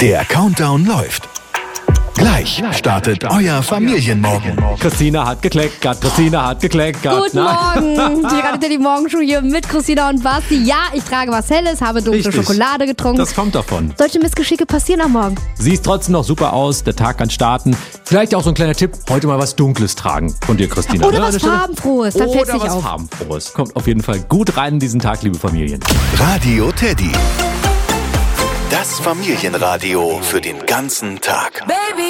Der Countdown läuft. Gleich startet euer Familienmorgen. Christina hat gekleckert, Guten Morgen, die Radio Teddy Morgenshow hier mit Christina und Basti. Ja, ich trage was Helles, habe dunkle Richtig. Schokolade getrunken. Das kommt davon. Solche Missgeschicke passieren am Morgen. Siehst trotzdem noch super aus, der Tag kann starten. Vielleicht auch so ein kleiner Tipp, heute mal was Dunkles tragen von dir, Christina. Oder Ne, an was der Stelle? Farbenfrohes, dann fällt's Oder nicht was auf. Farbenfrohes. Kommt auf jeden Fall gut rein in diesen Tag, liebe Familien. Radio Teddy. Das Familienradio für den ganzen Tag. Baby